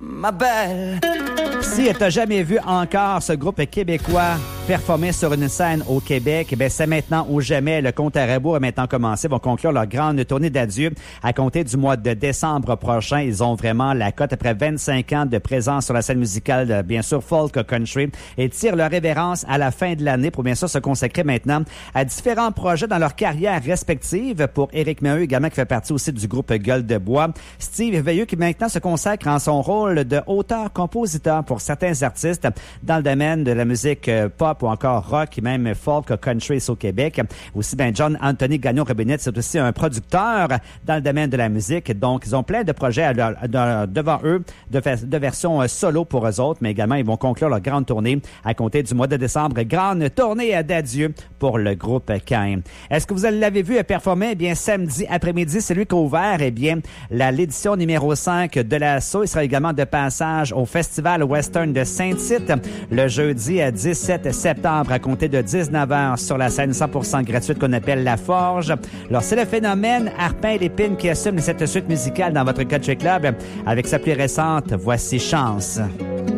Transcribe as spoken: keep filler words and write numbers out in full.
ma belle. Si tu n'as jamais vu encore ce groupe québécois performer sur une scène au Québec, ben c'est maintenant ou jamais. Le compte à rebours est maintenant commencé. Ils vont conclure leur grande tournée d'adieu à compter du mois de décembre prochain. Ils ont vraiment la cote après vingt-cinq ans de présence sur la scène musicale, bien sûr, folk country, et tirent leur révérence à la fin de l'année pour bien sûr se consacrer maintenant à différents projets dans leur carrière respective. Pour Éric Maheu également, qui fait partie aussi du groupe Gueule de Bois. Steve Veilleux qui maintenant se consacre en son rôle de auteur-compositeur pour certains artistes dans le domaine de la musique pop ou encore rock, et même folk country au Québec. Aussi, ben John Anthony Gagnon-Robinette, c'est aussi un producteur dans le domaine de la musique. Donc, ils ont plein de projets à leur, de, devant eux, de, de versions solo pour eux autres, mais également, ils vont conclure leur grande tournée à compter du mois de décembre. Grande tournée d'adieu pour le groupe Caïn. Est-ce que vous l'avez vu performer? Eh bien, samedi après-midi, c'est lui qui a ouvert, eh bien, la, l'édition numéro cinq de l'assaut. Il sera également de passage au Festival Western de Saint-Tite le jeudi à dix-sept septembre à compter de dix-neuf heures sur la scène cent pour cent gratuite qu'on appelle La Forge. Alors, c'est le phénomène Arpin Lépine qui assume cette suite musicale dans votre Country Club avec sa plus récente Voici Chance.